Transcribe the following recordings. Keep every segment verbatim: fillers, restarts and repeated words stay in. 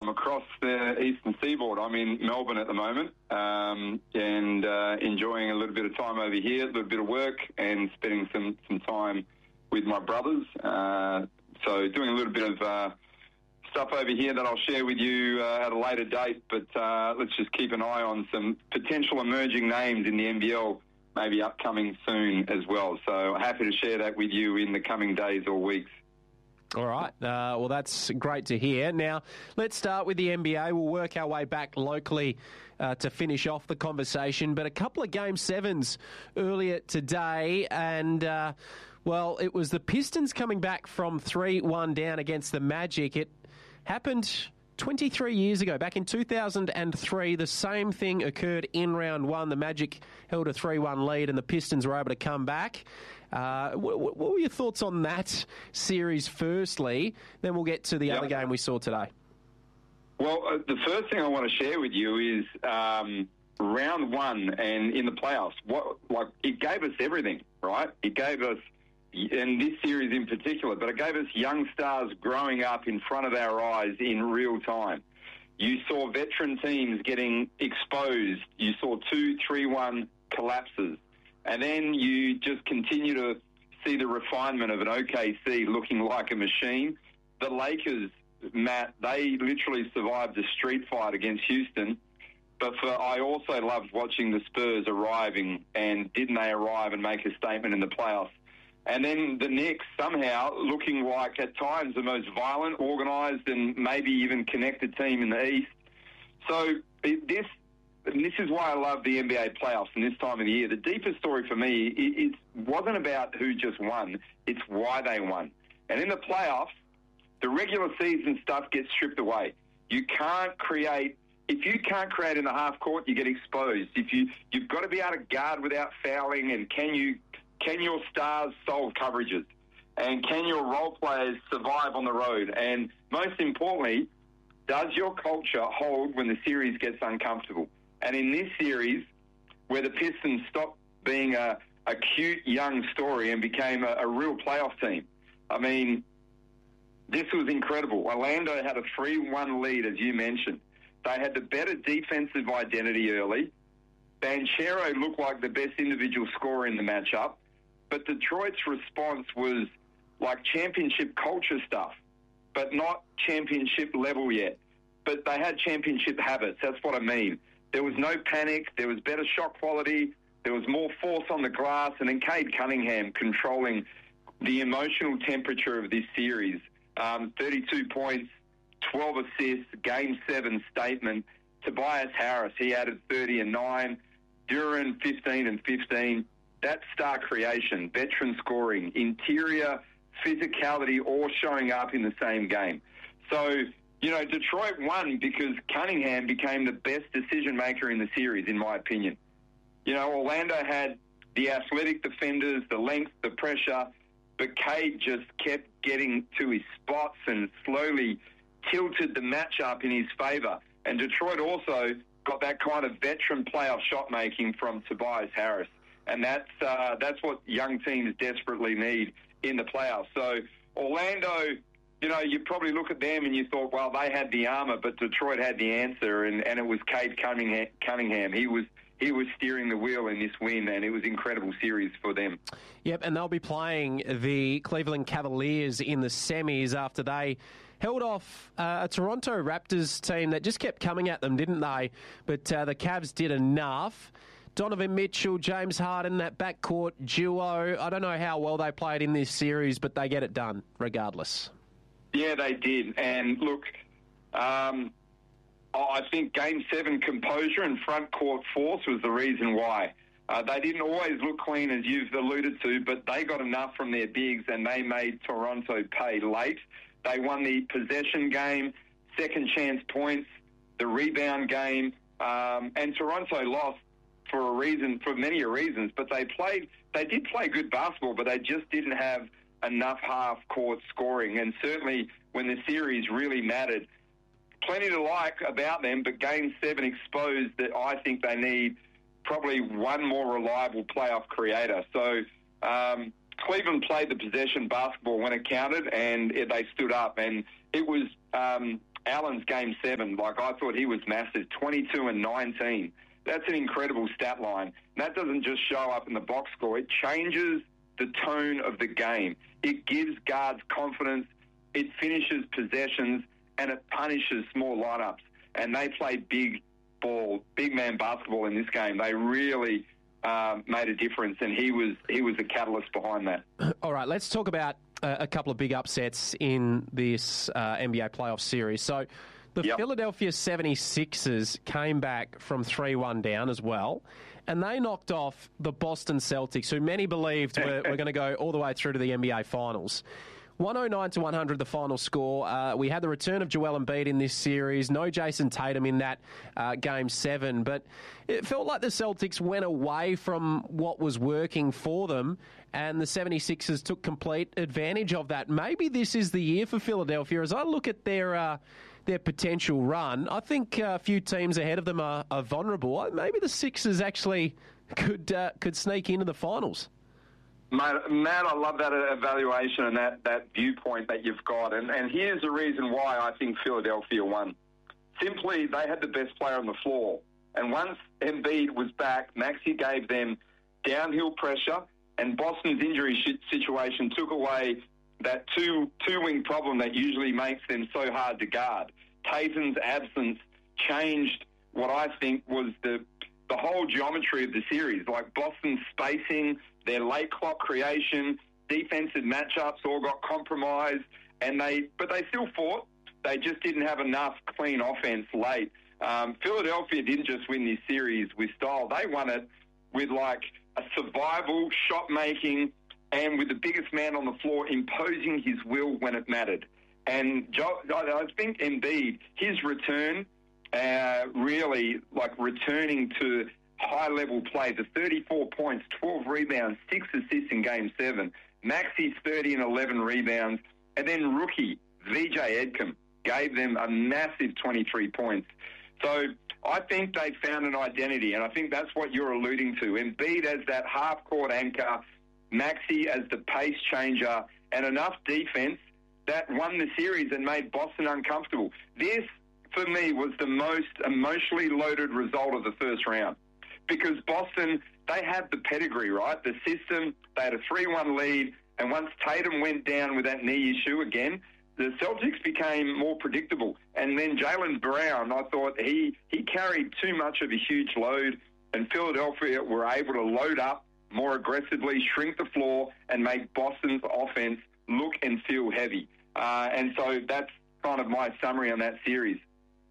I'm across the eastern seaboard. I'm in Melbourne at the moment um, and uh, enjoying a little bit of time over here, a little bit of work, and spending some, some time with my brothers. Uh, so doing a little bit of uh, stuff over here that I'll share with you uh, at a later date. But uh, let's just keep an eye on some potential emerging names in the N B L, maybe upcoming soon as well. So happy to share that with you in the coming days or weeks. All right. Uh, well, that's great to hear. Now, let's start with the N B A. We'll work our way back locally uh, to finish off the conversation. But a couple of Game sevens earlier today, and, uh, well, it was the Pistons coming back from three one down against the Magic. It happened twenty-three years ago. Back in two thousand three, the same thing occurred in round one. The Magic held a three one lead and the Pistons were able to come back. Uh, what, what were your thoughts on that series firstly? Then we'll get to the yep. other game we saw today. Well, uh, the first thing I want to share with you is um, round one and in the playoffs. What like it gave us everything, right? It gave us, in this series in particular, but it gave us young stars growing up in front of our eyes in real time. You saw veteran teams getting exposed. You saw two three one collapses. And then you just continue to see the refinement of an O K C looking like a machine. The Lakers, Matt, they literally survived a street fight against Houston. But for, I also loved watching the Spurs arriving, and didn't they arrive and make a statement in the playoffs? And then the Knicks somehow looking like at times the most violent, organised and maybe even connected team in the East. So it, this and this is why I love the N B A playoffs and this time of the year. The deepest story for me, it, it wasn't about who just won, it's why they won. And in the playoffs, the regular season stuff gets stripped away. You can't create, if you can't create in the half court, you get exposed. If you, you've got to be able to guard without fouling, and can you Can your stars solve coverages? And can your role players survive on the road? And most importantly, does your culture hold when the series gets uncomfortable? And in this series, where the Pistons stopped being a, a cute young story and became a, a real playoff team, I mean, this was incredible. Orlando had a three one lead, as you mentioned. They had the better defensive identity early. Banchero looked like the best individual scorer in the matchup. But Detroit's response was like championship culture stuff, but not championship level yet. But they had championship habits. That's what I mean. There was no panic. There was better shot quality. There was more force on the glass. And then Cade Cunningham controlling the emotional temperature of this series. Um, thirty-two points, twelve assists, game seven statement. Tobias Harris, he added thirty and nine. Duran, fifteen and fifteen. That star creation, veteran scoring, interior physicality, all showing up in the same game. So, you know, Detroit won because Cunningham became the best decision maker in the series, in my opinion. You know, Orlando had the athletic defenders, the length, the pressure, but Cade just kept getting to his spots and slowly tilted the matchup in his favour. And Detroit also got that kind of veteran playoff shot making from Tobias Harris. And that's uh, that's what young teams desperately need in the playoffs. So Orlando, you know, you probably look at them and you thought, well, they had the armour, but Detroit had the answer, and, and it was Cade Cunningham. Cunningham. He was he was steering the wheel in this win, and it was an incredible series for them. Yep, and they'll be playing the Cleveland Cavaliers in the semis after they held off uh, a Toronto Raptors team that just kept coming at them, didn't they? But uh, the Cavs did enough. Donovan Mitchell, James Harden, that backcourt duo. I don't know how well they played in this series, but they get it done regardless. Yeah, they did. And look, um, I think Game seven composure and front court force was the reason why. Uh, they didn't always look clean, as you've alluded to, but they got enough from their bigs and they made Toronto pay late. They won the possession game, second chance points, the rebound game, um, and Toronto lost for a reason, for many reasons, but they played, they did play good basketball, but they just didn't have enough half-court scoring. And certainly when the series really mattered, plenty to like about them, but Game seven exposed that I think they need probably one more reliable playoff creator. So um, Cleveland played the possession basketball when it counted, and it, they stood up. And it was um, Allen's game seven, like I thought he was massive, twenty-two and nineteen. That's an incredible stat line. And that doesn't just show up in the box score. It changes the tone of the game. It gives guards confidence. It finishes possessions, and it punishes small lineups. And they played big ball, big man basketball in this game. They really um, made a difference, and he was he was the catalyst behind that. All right, let's talk about uh, a couple of big upsets in this uh, N B A playoff series. So the yep. Philadelphia seventy-sixers came back from three one down as well, and they knocked off the Boston Celtics, who many believed were, were going to go all the way through to the N B A Finals. one oh nine to one hundred, the final score. Uh, we had the return of Joel Embiid in this series. No Jason Tatum in that uh, game seven. But it felt like the Celtics went away from what was working for them, and the seventy-sixers took complete advantage of that. Maybe this is the year for Philadelphia. As I look at their uh, their potential run, I think a few teams ahead of them are, are vulnerable. Maybe the Sixers actually could uh, could sneak into the finals. Mate, Matt, I love that evaluation and that, that viewpoint that you've got. And, and here's the reason why I think Philadelphia won. Simply, they had the best player on the floor. And once Embiid was back, Maxey gave them downhill pressure, and Boston's injury situation took away that two, two-wing problem that usually makes them so hard to guard. Tatum's absence changed what I think was the the whole geometry of the series, like Boston's spacing, their late clock creation, defensive matchups all got compromised, and they but they still fought. They just didn't have enough clean offense late. Um, Philadelphia didn't just win this series with style. They won it with like a survival, shot making, and with the biggest man on the floor imposing his will when it mattered. And Joe, I think Embiid, his return, uh, really like returning to high-level play, the thirty-four points, twelve rebounds, six assists in Game seven. Maxey's thirty and eleven rebounds. And then rookie V J Edcomb gave them a massive twenty-three points. So I think they found an identity, and I think that's what you're alluding to. Embiid as that half-court anchor, Maxey as the pace changer, and enough defense that won the series and made Boston uncomfortable. This, for me, was the most emotionally loaded result of the first round. Because Boston, they had the pedigree, right? The system, they had a three one lead, and once Tatum went down with that knee issue again, the Celtics became more predictable. And then Jaylen Brown, I thought he, he carried too much of a huge load, and Philadelphia were able to load up more aggressively, shrink the floor, and make Boston's offense look and feel heavy. Uh, and so that's kind of my summary on that series.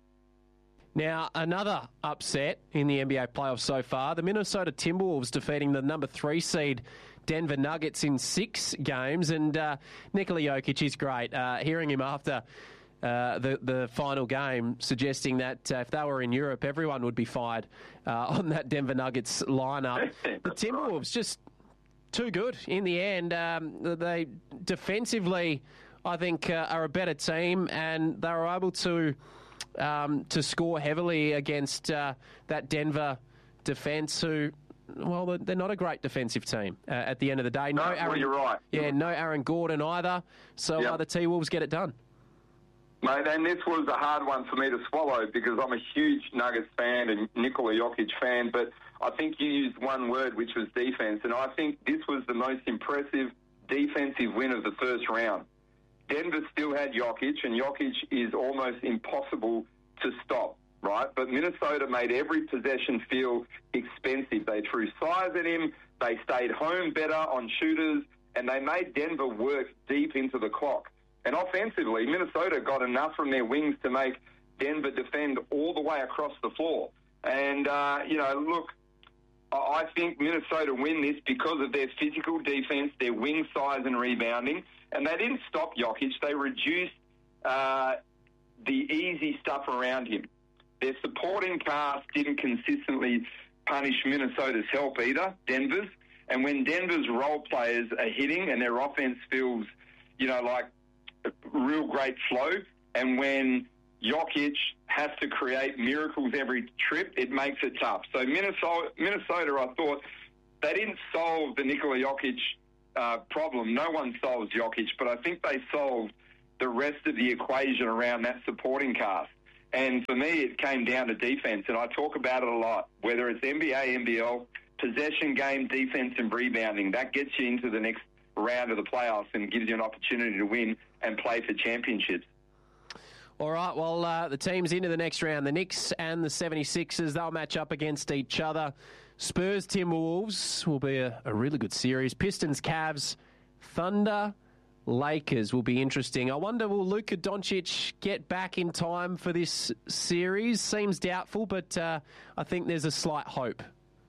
Now, another upset in the N B A playoffs so far, the Minnesota Timberwolves defeating the number three seed Denver Nuggets in six games. And uh, Nikola Jokic is great. Uh, hearing him after uh, the, the final game suggesting that uh, if they were in Europe, everyone would be fired uh, on that Denver Nuggets lineup. The Timberwolves just too good in the end. Um, they defensively, I think, uh, are a better team, and they were able to... Um, to score heavily against uh, that Denver defence, who, well, they're not a great defensive team uh, at the end of the day. No, no Aaron, well, you're right. Yeah, no Aaron Gordon either. So yep. uh, the T-Wolves get it done. Mate, and this was a hard one for me to swallow because I'm a huge Nuggets fan and Nikola Jokic fan, but I think you used one word, which was defence, and I think this was the most impressive defensive win of the first round. Denver still had Jokic, and Jokic is almost impossible to stop, right? But Minnesota made every possession feel expensive. They threw size at him, they stayed home better on shooters, and they made Denver work deep into the clock. And offensively, Minnesota got enough from their wings to make Denver defend all the way across the floor. And, uh, you know, look, I think Minnesota win this because of their physical defense, their wing size and rebounding. And they didn't stop Jokic. They reduced uh, the easy stuff around him. Their supporting cast didn't consistently punish Minnesota's help either, Denver's. And when Denver's role players are hitting and their offense feels, you know, like a real great flow, and when Jokic has to create miracles every trip, it makes it tough. So Minnesota, Minnesota, I thought, they didn't solve the Nikola Jokic Uh, problem. No one solves Jokic, but I think they solved the rest of the equation around that supporting cast. And for me, it came down to defense, and I talk about it a lot, whether it's N B A, N B L, possession game, defense and rebounding. That gets you into the next round of the playoffs and gives you an opportunity to win and play for championships. All right, well, uh, the teams into the next round, the Knicks and the seventy-sixers, they'll match up against each other. Spurs, Timberwolves will be a, a really good series. Pistons, Cavs, Thunder, Lakers will be interesting. I wonder, will Luka Doncic get back in time for this series? Seems doubtful, but uh, I think there's a slight hope.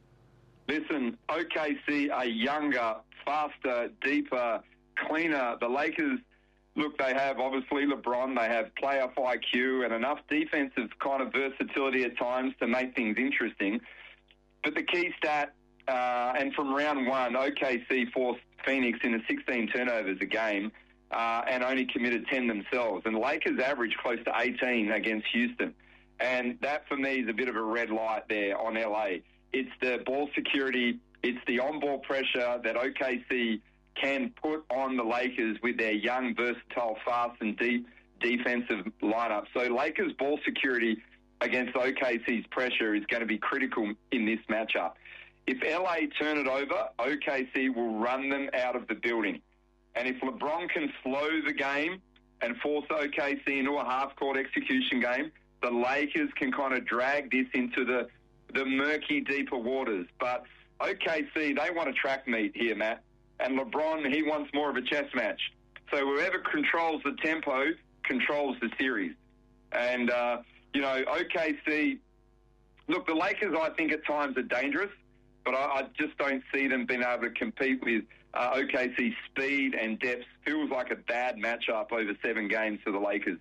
Listen, O K C are younger, faster, deeper, cleaner. The Lakers, look, they have obviously LeBron, they have playoff I Q and enough defensive kind of versatility at times to make things interesting. But the key stat, uh, and from round one, O K C forced Phoenix into sixteen turnovers a game uh, and only committed ten themselves. And Lakers averaged close to eighteen against Houston. And that, for me, is a bit of a red light there on L A. It's the ball security, it's the on-ball pressure that O K C can put on the Lakers with their young, versatile, fast and deep defensive lineup. So Lakers' ball security against O K C's pressure is going to be critical in this matchup. If L A turn it over, O K C will run them out of the building. And if LeBron can slow the game and force O K C into a half-court execution game, the Lakers can kind of drag this into the the murky, deeper waters. But O K C, they want a track meet here, Matt. And LeBron, he wants more of a chess match. So whoever controls the tempo controls the series. And, uh, you know, O K C, look, the Lakers, I think, at times are dangerous, but I, I just don't see them being able to compete with uh, O K C's speed and depth. Feels like a bad matchup over seven games for the Lakers.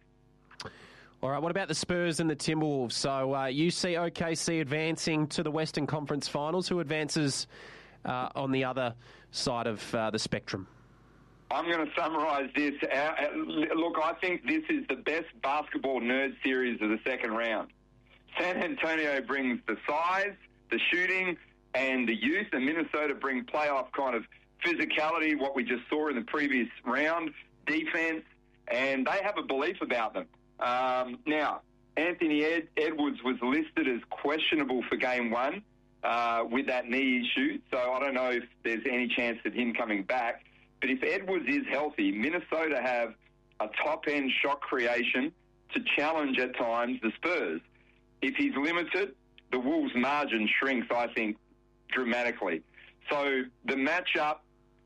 All right, what about the Spurs and the Timberwolves? So uh, you see O K C advancing to the Western Conference Finals. Who advances uh, on the other side of uh, the spectrum? I'm going to summarise this. Uh, look, I think this is the best basketball nerd series of the second round. San Antonio brings the size, the shooting, and the youth, and Minnesota bring playoff kind of physicality, what we just saw in the previous round, defense, and they have a belief about them. Um, now, Anthony Ed- Edwards was listed as questionable for game one uh, with that knee issue, so I don't know if there's any chance of him coming back. But if Edwards is healthy, Minnesota have a top-end shot creation to challenge at times the Spurs. If he's limited, the Wolves' margin shrinks, I think, dramatically. So the matchup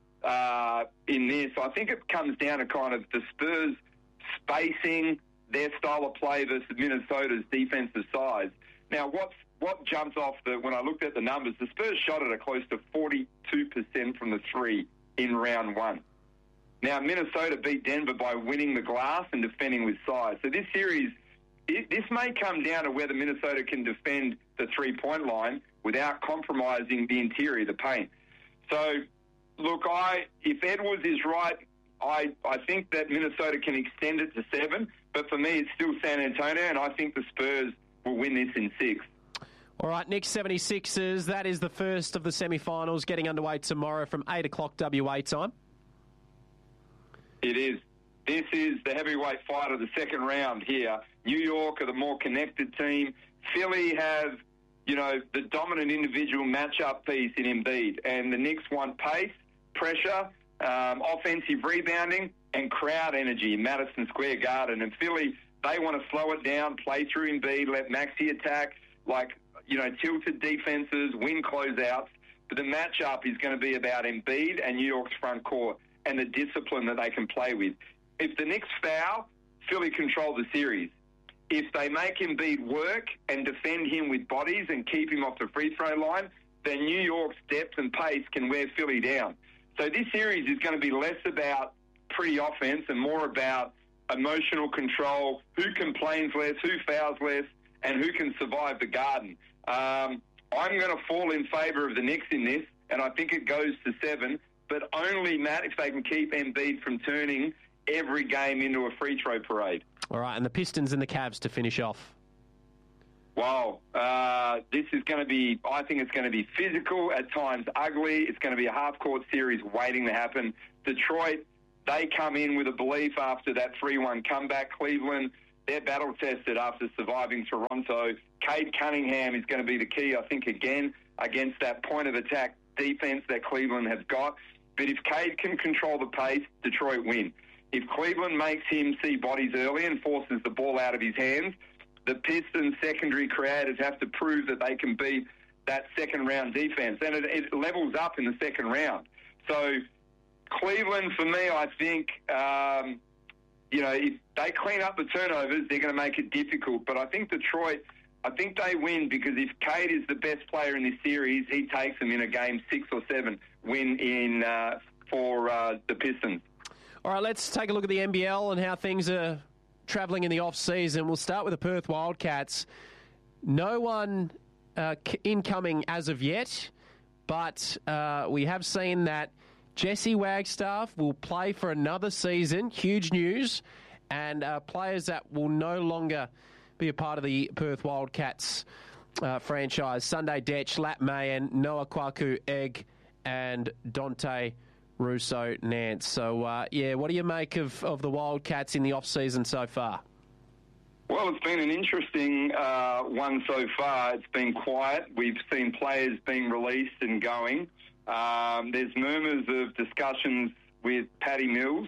uh, in this, I think it comes down to kind of the Spurs spacing, their style of play versus Minnesota's defensive size. Now, what's, what jumps off the when I looked at the numbers, the Spurs shot at a close to forty-two percent from the three in round one. Now, Minnesota beat Denver by winning the glass and defending with size. So this series, it, this may come down to whether Minnesota can defend the three-point line without compromising the interior, the paint. So, look, I if Edwards is right, I, I think that Minnesota can extend it to seven. But for me, it's still San Antonio, and I think the Spurs will win this in six. All right, Knicks seventy-sixers, that is the first of the semi-finals getting underway tomorrow from eight o'clock W A time. It is. This is the heavyweight fight of the second round here. New York are the more connected team. Philly have, you know, the dominant individual matchup piece in Embiid, and the Knicks want pace, pressure, um, offensive rebounding, and crowd energy in Madison Square Garden. And Philly, they want to slow it down, play through Embiid, let Maxey attack, like, you know, tilted defenses, win closeouts. But the matchup is going to be about Embiid and New York's front court and the discipline that they can play with. If the Knicks foul, Philly control the series. If they make Embiid work and defend him with bodies and keep him off the free throw line, then New York's depth and pace can wear Philly down. So this series is going to be less about pretty offense and more about emotional control, who complains less, who fouls less, and who can survive the Garden. Um, I'm going to fall in favour of the Knicks in this, and I think it goes to seven, but only, Matt, if they can keep Embiid from turning every game into a free throw parade. All right, and the Pistons and the Cavs to finish off. Wow, uh, this is going to be, I think it's going to be physical, at times ugly. It's going to be a half-court series waiting to happen. Detroit, they come in with a belief after that three one comeback. Cleveland, they're battle-tested after surviving Toronto. Cade Cunningham is going to be the key, I think, again, against that point-of-attack defence that Cleveland has got. But if Cade can control the pace, Detroit win. If Cleveland makes him see bodies early and forces the ball out of his hands, the Pistons secondary creators have to prove that they can beat that second-round defence. And it, it levels up in the second round. So Cleveland, for me, I think, um, you know, if they clean up the turnovers, they're going to make it difficult. But I think Detroit, I think they win because if Cade is the best player in this series, he takes them in a game six or seven win in uh, for uh, the Pistons. All right, let's take a look at the N B L and how things are travelling in the off-season. We'll start with the Perth Wildcats. No one uh, incoming as of yet, but uh, we have seen that Jesse Wagstaff will play for another season. Huge news. And uh, players that will no longer be a part of the Perth Wildcats uh, franchise. Sunday Detch, Lat Mayen, Noah Kwaku Egg, and Dante Russo Nance. So, uh, yeah, what do you make of, of the Wildcats in the off-season so far? Well, it's been an interesting uh, one so far. It's been quiet. We've seen players being released and going. Um, there's murmurs of discussions with Paddy Mills.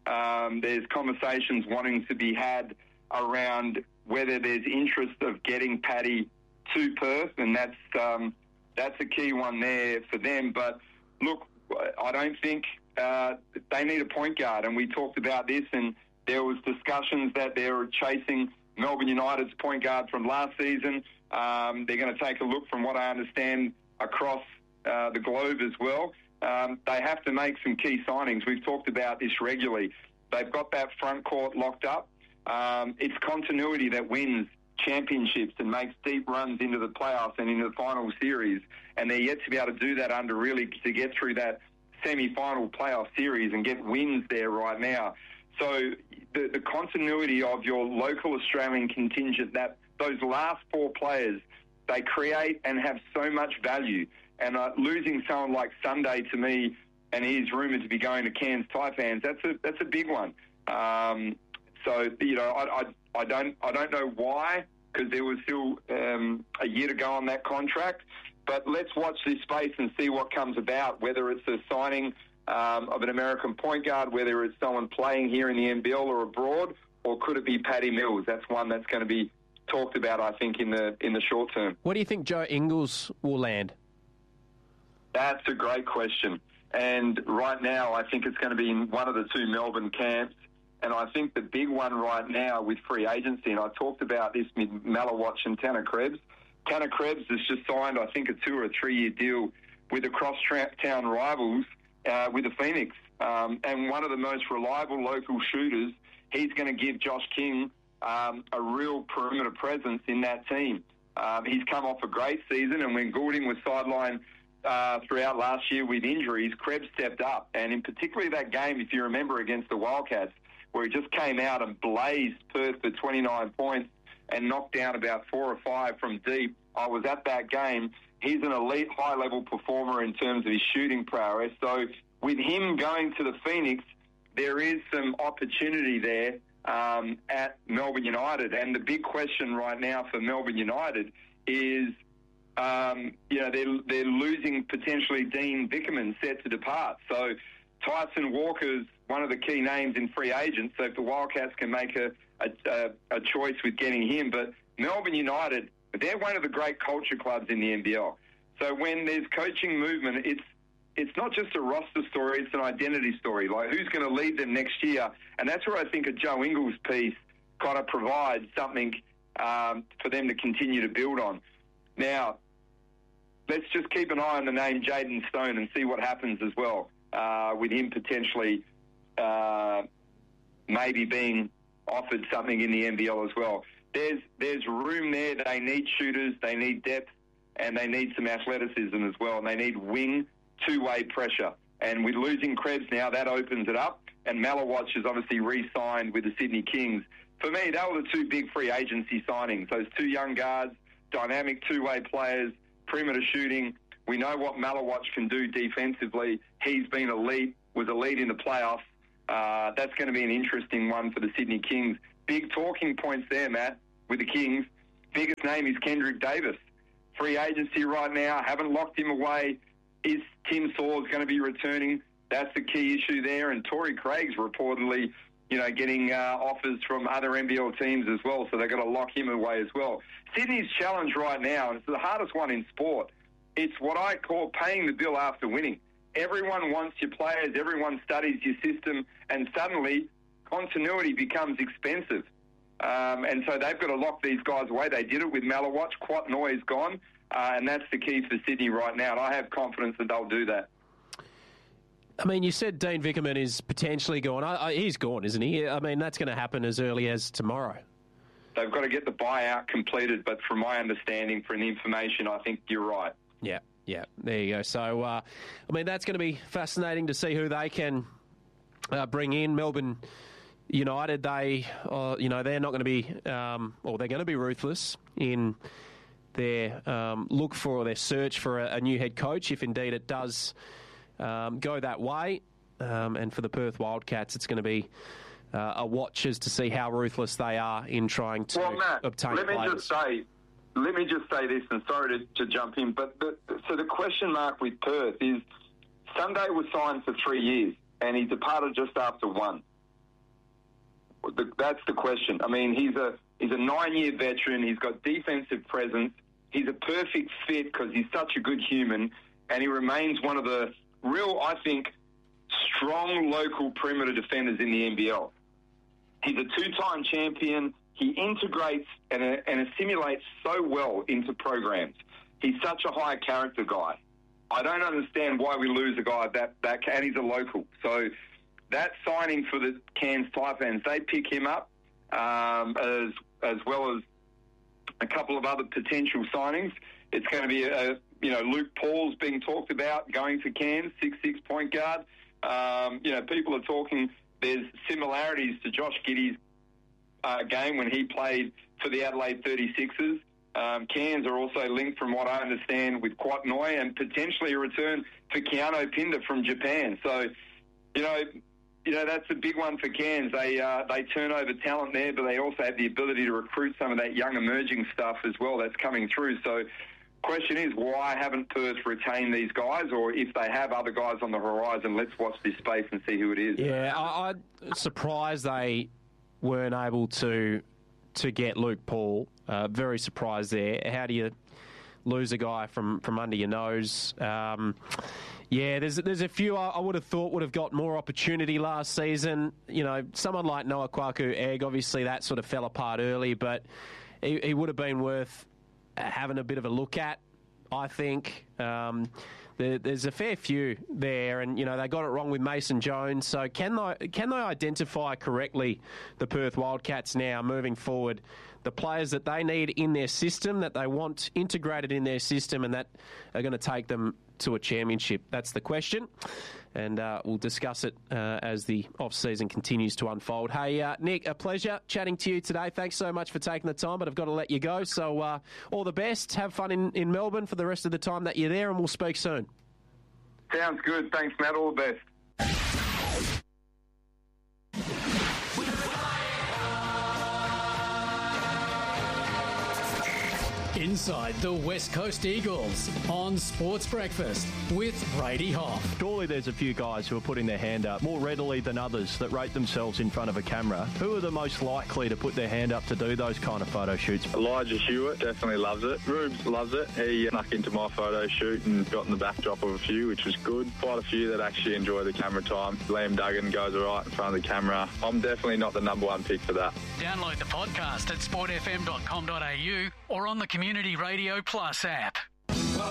Um, there's conversations wanting to be had around whether there's interest of getting Paddy to Perth, and that's um, that's a key one there for them. But, look, I don't think uh, they need a point guard, and we talked about this, and there was discussions that they were chasing Melbourne United's point guard from last season. Um, they're going to take a look, from what I understand, across uh, the globe as well. Um, they have to make some key signings. We've talked about this regularly. They've got that front court locked up. Um, it's continuity that wins championships and makes deep runs into the playoffs and into the final series, and they're yet to be able to do that under really to get through that semi-final playoff series and get wins there right now. So the, the continuity of your local Australian contingent, that those last four players, they create and have so much value. And uh, losing someone like Sunday to me, and he's rumoured to be going to Cairns Taipans, that's a that's a big one. Um, so you know, I, I I don't I don't know why, because there was still um, a year to go on that contract. But let's watch this space and see what comes about, whether it's a signing um, of an American point guard, whether it's someone playing here in the N B L or abroad, or could it be Paddy Mills? That's one that's going to be talked about, I think, in the in the short term. Where do you think Joe Ingles will land? That's a great question. And right now, I think it's going to be in one of the two Melbourne camps. And I think the big one right now with free agency, and I talked about this with Malawatch and Tanner Krebs. Tanner Krebs has just signed, I think, a two or a three-year deal with the cross-town rivals uh, with the Phoenix. Um, and one of the most reliable local shooters, he's going to give Josh King um, a real perimeter presence in that team. Um, he's come off a great season, and when Goulding was sidelined uh, throughout last year with injuries, Krebs stepped up. And in particularly that game, if you remember, against the Wildcats, where he just came out and blazed Perth for twenty-nine points and knocked down about four or five from deep. I was at that game. He's an elite high-level performer in terms of his shooting prowess. So with him going to the Phoenix, there is some opportunity there um, at Melbourne United. And the big question right now for Melbourne United is, um, you know, they're, they're losing potentially Dean Vickerman set to depart. So Tyson Walker's one of the key names in free agents. So if the Wildcats can make a, a, a choice with getting him. But Melbourne United, they're one of the great culture clubs in the N B L. So when there's coaching movement, it's it's not just a roster story, it's an identity story. Like, who's going to lead them next year? And that's where I think a Joe Ingles piece kind of provides something um, for them to continue to build on. Now, let's just keep an eye on the name Jaden Stone and see what happens as well, uh, with him potentially uh, maybe being offered something in the N B L as well. There's there's room there. They need shooters, they need depth, and they need some athleticism as well. And they need wing, two-way pressure. And with losing Krebs now, that opens it up. And Malawatch is obviously re-signed with the Sydney Kings. For me, that were the two big free agency signings. Those two young guards, dynamic two-way players, perimeter shooting. We know what Malawatch can do defensively. He's been elite, was elite in the playoffs. Uh, that's going to be an interesting one for the Sydney Kings. Big talking points there, Matt, with the Kings. Biggest name is Kendrick Davis. Free agency right now, haven't locked him away. Is Tim Sawers going to be returning? That's the key issue there. And Torrey Craig's reportedly, you know, getting uh, offers from other N B L teams as well, so they've got to lock him away as well. Sydney's challenge right now, and it's the hardest one in sport, it's what I call paying the bill after winning. Everyone wants your players, everyone studies your system, and suddenly continuity becomes expensive. Um, and so they've got to lock these guys away. They did it with Malawatch. Quatnoy is gone, uh, and that's the key for Sydney right now, and I have confidence that they'll do that. I mean, you said Dean Vickerman is potentially gone. I, I, he's gone, isn't he? I mean, that's going to happen as early as tomorrow. They've got to get the buyout completed, but from my understanding, from the information, I think you're right. Yeah, yeah, there you go. So, uh, I mean, that's going to be fascinating to see who they can uh, bring in. Melbourne United, they, uh, you know, they're not going to be, um, or they're going to be ruthless in their um, look for or their search for a, a new head coach, if indeed it does um, go that way. Um, and for the Perth Wildcats, it's going to be uh, a watch as to see how ruthless they are in trying to well, Matt, obtain let me players. just say, let me just say this, and sorry to, to jump in, but the, so the question mark with Perth is Sunday was signed for three years, and he departed just after one. The, that's the question. I mean, he's a he's a nine-year veteran. He's got defensive presence. He's a perfect fit because he's such a good human, and he remains one of the real, I think, strong local perimeter defenders in the N B L. He's a two-time champion. He integrates and, uh, and assimilates so well into programs. He's such a high character guy. I don't understand why we lose a guy that that and he's a local. So that signing for the Cairns Taipans, they pick him up um, as as well as a couple of other potential signings. It's going to be a, you know Luke Paul's being talked about going to Cairns, six six point guard. Um, you know people are talking. There's similarities to Josh Giddey's uh, game when he played for the Adelaide thirty-sixers. Um, Cairns are also linked, from what I understand, with Quatnoy and potentially a return for Keanu Pinder from Japan. So, you know, you know that's a big one for Cairns. They uh, they turn over talent there, but they also have the ability to recruit some of that young emerging stuff as well that's coming through. So, question is, why haven't Perth retained these guys? Or if they have other guys on the horizon, let's watch this space and see who it is. Yeah, I, I'm surprised they weren't able to to get Luke Paul. Uh, very surprised there. How do you lose a guy from, from under your nose? Um, yeah, there's there's a few I, I would have thought would have got more opportunity last season. You know, someone like Noah Kwaku-Egg, obviously that sort of fell apart early, but he, he would have been worth having a bit of a look at, I think. Um, there, there's a fair few there, and, you know, they got it wrong with Mason Jones. So can they, can they identify correctly, the Perth Wildcats now, moving forward, the players that they need in their system, that they want integrated in their system, and that are going to take them to a championship? That's the question. And uh, we'll discuss it uh, as the off-season continues to unfold. Hey, uh, Nick, a pleasure chatting to you today. Thanks so much for taking the time, but I've got to let you go. So uh, all the best. Have fun in, in Melbourne for the rest of the time that you're there, and we'll speak soon. Sounds good. Thanks, Matt. All the best. Inside the West Coast Eagles on Sports Breakfast with Brady Hoff. Surely there's a few guys who are putting their hand up more readily than others that rate themselves in front of a camera. Who are the most likely to put their hand up to do those kind of photo shoots? Elijah Hewitt definitely loves it. Rubes loves it. He snuck into my photo shoot and got in the backdrop of a few, which was good. Quite a few that actually enjoy the camera time. Liam Duggan goes all right in front of the camera. I'm definitely not the number one pick for that. Download the podcast at sport f m dot com dot a u or on the Community Radio Plus app.